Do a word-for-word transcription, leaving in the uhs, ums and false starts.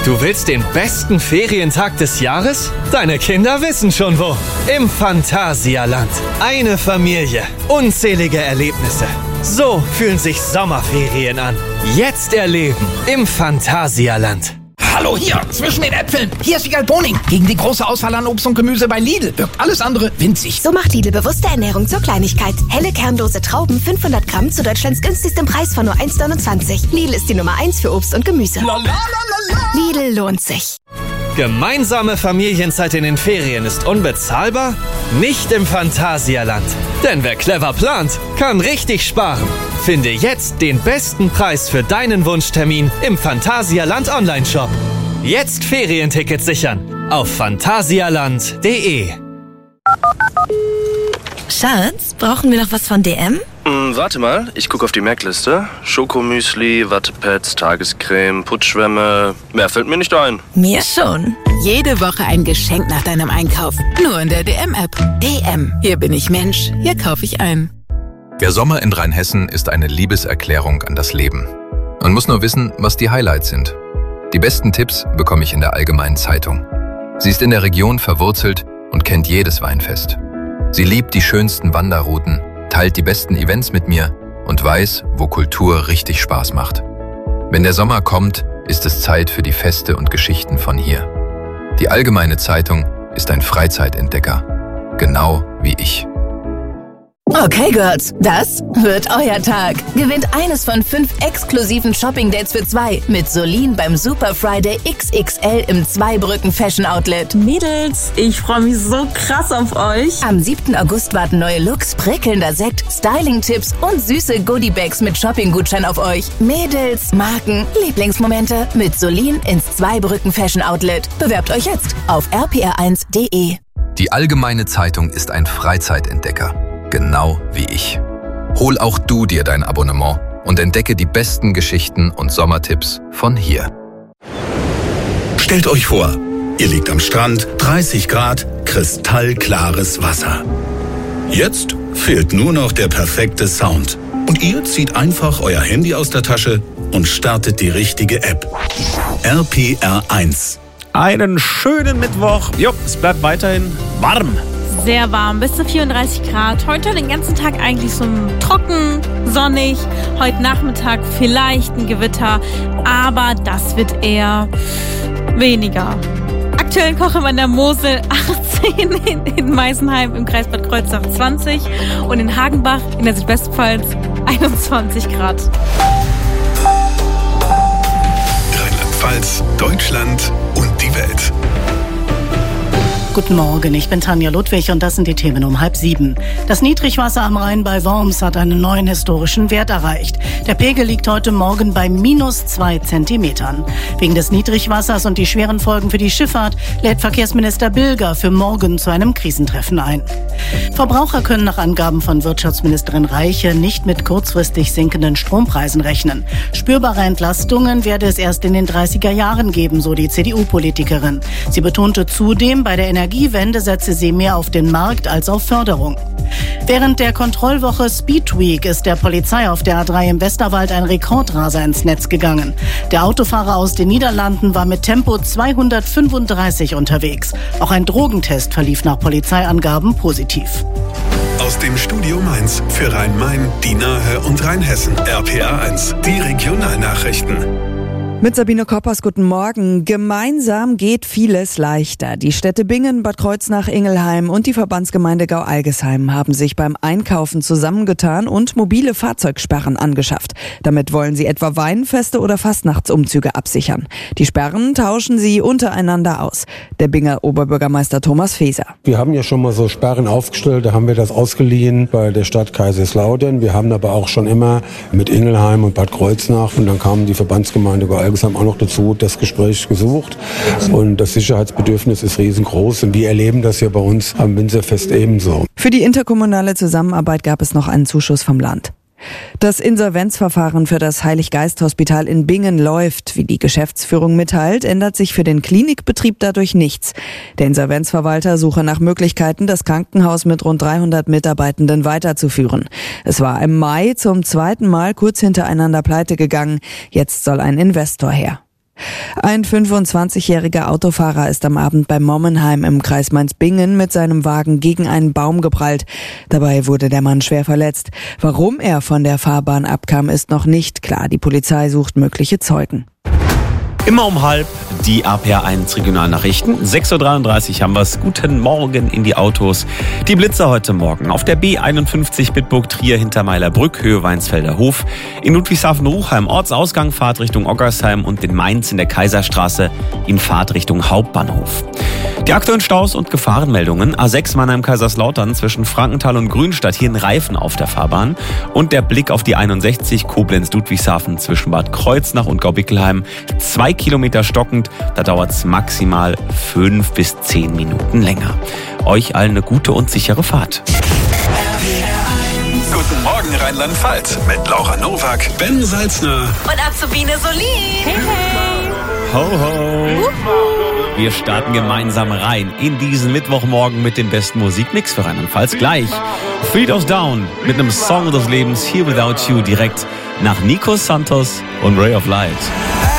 Du willst den besten Ferientag des Jahres? Deine Kinder wissen schon wo. Im Phantasialand. Eine Familie. Unzählige Erlebnisse. So fühlen sich Sommerferien an. Jetzt erleben im Phantasialand. Hallo hier, zwischen den Äpfeln. Hier ist Wiegald Boning. Gegen die große Auswahl an Obst und Gemüse bei Lidl wirkt alles andere winzig. So macht Lidl bewusste Ernährung zur Kleinigkeit. Helle kernlose Trauben, fünfhundert Gramm zu Deutschlands günstigstem Preis von nur eins Komma neunundzwanzig. Lidl ist die Nummer eins für Obst und Gemüse. Lidl lohnt sich. Gemeinsame Familienzeit in den Ferien ist unbezahlbar? Nicht im Phantasialand. Denn wer clever plant, kann richtig sparen. Finde jetzt den besten Preis für deinen Wunschtermin im Phantasialand Online-Shop. Jetzt Ferientickets sichern auf phantasialand punkt de. Schatz, brauchen wir noch was von D M? Hm, warte mal, ich gucke auf die Merkliste. Schokomüsli, Wattepads, Tagescreme, Putzschwämme. Mehr fällt mir nicht ein. Mir schon. Jede Woche ein Geschenk nach deinem Einkauf. Nur in der D M-App. D M. Hier bin ich Mensch. Hier kaufe ich ein. Der Sommer in Rheinhessen ist eine Liebeserklärung an das Leben. Man muss nur wissen, was die Highlights sind. Die besten Tipps bekomme ich in der Allgemeinen Zeitung. Sie ist in der Region verwurzelt und kennt jedes Weinfest. Sie liebt die schönsten Wanderrouten, teilt die besten Events mit mir und weiß, wo Kultur richtig Spaß macht. Wenn der Sommer kommt, ist es Zeit für die Feste und Geschichten von hier. Die Allgemeine Zeitung ist ein Freizeitentdecker, genau wie ich. Okay, Girls, das wird euer Tag. Gewinnt eines von fünf exklusiven Shopping-Dates für zwei mit Solin beim Super Friday X X L im Zweibrücken Fashion Outlet. Mädels, ich freue mich so krass auf euch. Am siebten August warten neue Looks, prickelnder Sekt, Styling-Tipps und süße Goodie-Bags mit Shopping-Gutschein auf euch. Mädels, Marken, Lieblingsmomente mit Solin ins Zweibrücken Fashion Outlet. Bewerbt euch jetzt auf r p r eins punkt de. Die Allgemeine Zeitung ist ein Freizeitentdecker. Genau wie ich. Hol auch du dir dein Abonnement und entdecke die besten Geschichten und Sommertipps von hier. Stellt euch vor, ihr liegt am Strand, dreißig Grad, kristallklares Wasser. Jetzt fehlt nur noch der perfekte Sound. Und ihr zieht einfach euer Handy aus der Tasche und startet die richtige App. R P R eins. Einen schönen Mittwoch. Jo, es bleibt weiterhin warm. Sehr warm, bis zu vierunddreißig Grad. Heute den ganzen Tag eigentlich so trocken, sonnig. Heute Nachmittag vielleicht ein Gewitter, aber das wird eher weniger. Aktuell kochen wir in der Mosel achtzehn, in, in Meisenheim im Kreis Bad Kreuznach zwanzig und in Hagenbach in der Südwestpfalz einundzwanzig Grad. Rheinland-Pfalz, Deutschland und die Welt. Guten Morgen, ich bin Tanja Ludwig und das sind die Themen um halb sieben. Das Niedrigwasser am Rhein bei Worms hat einen neuen historischen Wert erreicht. Der Pegel liegt heute Morgen bei minus zwei Zentimetern. Wegen des Niedrigwassers und die schweren Folgen für die Schifffahrt lädt Verkehrsminister Bilger für morgen zu einem Krisentreffen ein. Verbraucher können nach Angaben von Wirtschaftsministerin Reiche nicht mit kurzfristig sinkenden Strompreisen rechnen. Spürbare Entlastungen werde es erst in den dreißiger Jahren geben, so die C D U-Politikerin. Sie betonte zudem, bei der Energiewende setze sie mehr auf den Markt als auf Förderung. Während der Kontrollwoche Speed Week ist der Polizei auf der A drei im Westerwald ein Rekordraser ins Netz gegangen. Der Autofahrer aus den Niederlanden war mit Tempo zweihundertfünfunddreißig unterwegs. Auch ein Drogentest verlief nach Polizeiangaben positiv. Aus dem Studio Mainz für Rhein-Main, die Nahe und Rheinhessen. R P R eins, die Regionalnachrichten. Mit Sabine Koppers, guten Morgen. Gemeinsam geht vieles leichter. Die Städte Bingen, Bad Kreuznach, Ingelheim und die Verbandsgemeinde Gau-Algesheim haben sich beim Einkaufen zusammengetan und mobile Fahrzeugsperren angeschafft. Damit wollen sie etwa Weinfeste oder Fastnachtsumzüge absichern. Die Sperren tauschen sie untereinander aus. Der Binger Oberbürgermeister Thomas Feser. Wir haben ja schon mal so Sperren aufgestellt, da haben wir das ausgeliehen bei der Stadt Kaiserslautern. Wir haben aber auch schon immer mit Ingelheim und Bad Kreuznach und dann kamen die Verbandsgemeinde Gau-Algesheim haben auch noch dazu das Gespräch gesucht und das Sicherheitsbedürfnis ist riesengroß und wir erleben das ja bei uns am Winzerfest ebenso. Für die interkommunale Zusammenarbeit gab es noch einen Zuschuss vom Land. Das Insolvenzverfahren für das Heilig-Geist-Hospital in Bingen läuft. Wie die Geschäftsführung mitteilt, ändert sich für den Klinikbetrieb dadurch nichts. Der Insolvenzverwalter suche nach Möglichkeiten, das Krankenhaus mit rund dreihundert Mitarbeitenden weiterzuführen. Es war im Mai zum zweiten Mal kurz hintereinander pleite gegangen. Jetzt soll ein Investor her. Ein fünfundzwanzigjähriger Autofahrer ist am Abend bei Mommenheim im Kreis Mainz-Bingen mit seinem Wagen gegen einen Baum geprallt. Dabei wurde der Mann schwer verletzt. Warum er von der Fahrbahn abkam, ist noch nicht klar. Die Polizei sucht mögliche Zeugen. Immer um halb die A P R eins Regionalnachrichten. sechs Uhr dreiunddreißig haben wir's. Guten Morgen in die Autos. Die Blitzer heute Morgen auf der B einundfünfzig Bitburg-Trier hinter Meilerbrück, Höhe Weinsfelder Hof. In Ludwigshafen-Ruchheim Ortsausgang, Fahrtrichtung Oggersheim und in Mainz in der Kaiserstraße in Fahrtrichtung Hauptbahnhof. Die aktuellen Staus und Gefahrenmeldungen. A sechs Mannheim-Kaiserslautern zwischen Frankenthal und Grünstadt. Hier ein Reifen auf der Fahrbahn. Und der Blick auf die einundsechzig Koblenz-Ludwigshafen zwischen Bad Kreuznach und Gaubickelheim. Zwei Kilometer stockend. Da dauert es maximal fünf bis zehn Minuten länger. Euch allen eine gute und sichere Fahrt. Guten Morgen Rheinland-Pfalz mit Laura Nowak, Ben Salzner Und Azubine Solin. Hey, hey. Ho, ho. Wir starten gemeinsam rein in diesen Mittwochmorgen mit dem besten Musikmix für Rheinland-Pfalz. Gleich Three Doors Down mit einem Song des Lebens, Here Without You, direkt nach Nico Santos und Ray of Light.